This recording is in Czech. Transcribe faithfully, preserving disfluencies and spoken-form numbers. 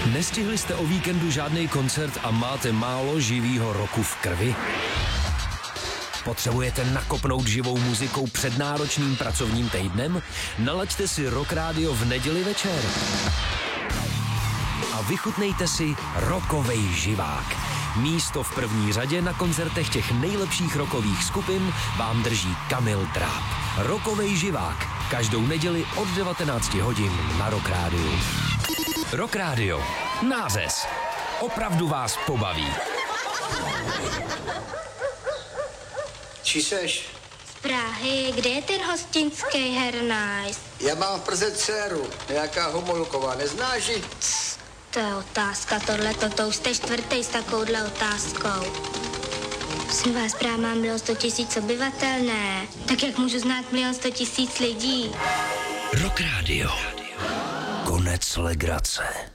Nestihli jste o víkendu žádný koncert a máte málo živýho roku v krvi? Potřebujete nakopnout živou muzikou před náročným pracovním týdnem? Nalaďte si Rock Radio v neděli večer. A vychutnejte si rockovej živák. Místo v první řadě na koncertech těch nejlepších rockových skupin vám drží Kamil Tráb. Rockovej živák. Každou neděli od devatenácti hodin na Rock Radio. Rock Radio. Nářez. Opravdu vás pobaví. Čí seš? Z Prahy. Kde je ten hostinský hernajs? Já mám v Praze dceru, nějaká Homolková, neznáš ji? To je otázka, tohleto, to už jste čtvrtý s takovouhle otázkou. Prosím vás, právě mám milion sto tisíc obyvatel, ne? Tak jak můžu znát milion sto tisíc lidí? Rock Radio. Konec legrace.